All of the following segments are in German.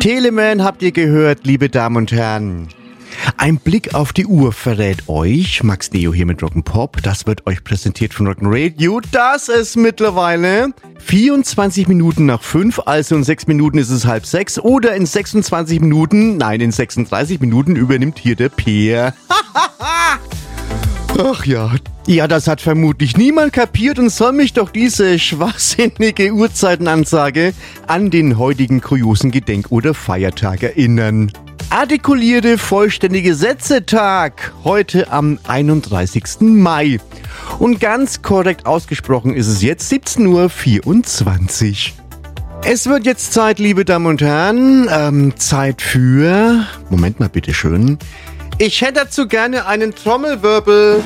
Teleman habt ihr gehört, liebe Damen und Herren. Ein Blick auf die Uhr verrät euch, Max Neo hier mit Rock'n'Pop, das wird euch präsentiert von Rock'n'Radio, dass es mittlerweile 24 Minuten nach 5, also in 6 Minuten ist es 5:30 oder in 36 Minuten übernimmt hier der Peer. Ach ja. Ja, das hat vermutlich niemand kapiert und soll mich doch diese schwachsinnige Uhrzeitenansage an den heutigen kuriosen Gedenk- oder Feiertag erinnern. Artikulierte vollständige Sätze-Tag, heute am 31. Mai. Und ganz korrekt ausgesprochen ist es jetzt 17:24 Uhr. Es wird jetzt Zeit, liebe Damen und Herren, Zeit für... Moment mal, bitteschön. Ich hätte dazu gerne einen Trommelwirbel.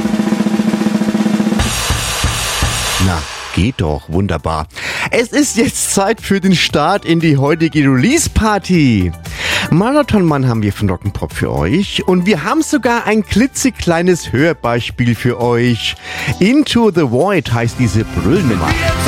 Na, geht doch, wunderbar. Es ist jetzt Zeit für den Start in die heutige Release-Party. Marathonmann haben wir von Rock'n'Pop für euch und wir haben sogar ein klitzekleines Hörbeispiel für euch. Into the Void heißt diese Brüllnummer.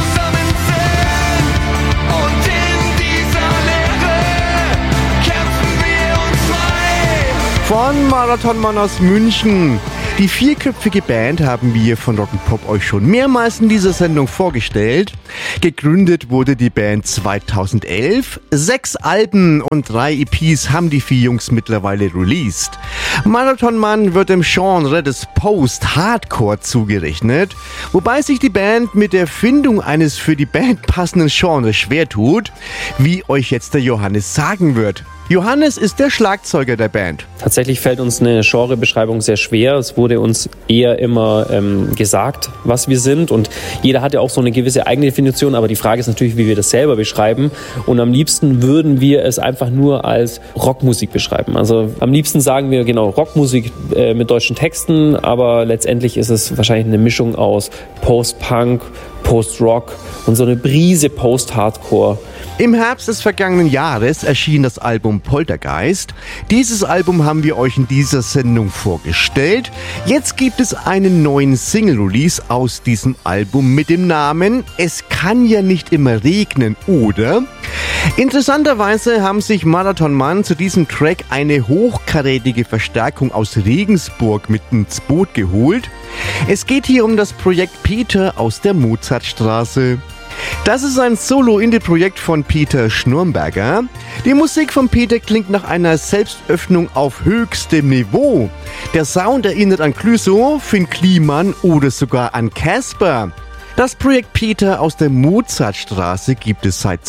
Von Marathonmann aus München. Die vierköpfige Band haben wir von Rock'n'Pop euch schon mehrmals in dieser Sendung vorgestellt. Gegründet wurde die Band 2011. 6 Alben und 3 EPs haben die 4 Jungs mittlerweile released. Marathonmann wird im Genre des Post-Hardcore zugerechnet, wobei sich die Band mit der Findung eines für die Band passenden Genres schwer tut, wie euch jetzt der Johannes sagen wird. Johannes ist der Schlagzeuger der Band. Tatsächlich fällt uns eine Genrebeschreibung sehr schwer. Es wurde uns eher immer gesagt, was wir sind. Und jeder hat ja auch so eine gewisse eigene Definition. Aber die Frage ist natürlich, wie wir das selber beschreiben. Und am liebsten würden wir es einfach nur als Rockmusik beschreiben. Also am liebsten sagen wir genau Rockmusik mit deutschen Texten. Aber letztendlich ist es wahrscheinlich eine Mischung aus Post-Punk, Post-Rock und so eine Brise Post-Hardcore. Im Herbst des vergangenen Jahres erschien das Album Poltergeist. Dieses Album haben wir euch in dieser Sendung vorgestellt. Jetzt gibt es einen neuen Single-Release aus diesem Album mit dem Namen Es kann ja nicht immer regnen, oder? Interessanterweise haben sich Marathonmann zu diesem Track eine hochkarätige Verstärkung aus Regensburg mit ins Boot geholt. Es geht hier um das Projekt Peter aus der Mozartstraße. Das ist ein Solo-Indie-Projekt von Peter Schnurmberger. Die Musik von Peter klingt nach einer Selbstöffnung auf höchstem Niveau. Der Sound erinnert an Clouseau, Finn Kliman oder sogar an Casper. Das Projekt Peter aus der Mozartstraße gibt es seit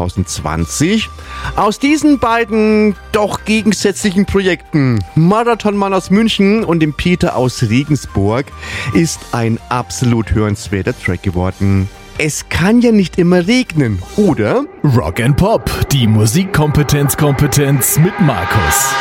2020. Aus diesen beiden doch gegensätzlichen Projekten, Marathonmann aus München und dem Peter aus Regensburg, ist ein absolut hörenswerter Track geworden. Es kann ja nicht immer regnen, oder? Rock'n'Pop, die Musikkompetenz mit Markus.